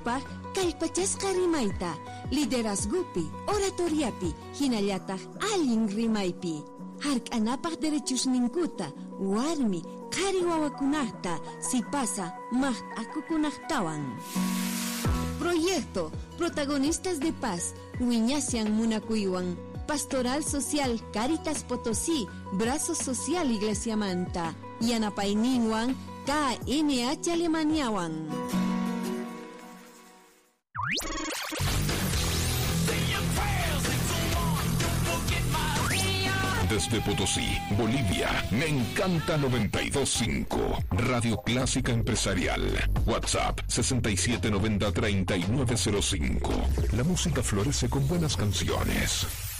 Kawsaypaq kallpachasqa rimayta, liderazgopi, oratoriapi, hinallataq allin rimaypi. Hark'anapaq derechusninkuta, warmi, qhari wawakunaqta, sipasa, maqt'akukunaqtawan. Proyecto Protagonistas de Paz, Wiñasian Munakuywan, Pastoral Social Caritas Potosí, Brazo Social Iglesia Manta, Yanapayninwan, KNH Alemaniawan. Desde Potosí, Bolivia, Me Encanta 92.5. Radio Clásica Empresarial. WhatsApp 6790-3905. La música florece con buenas canciones.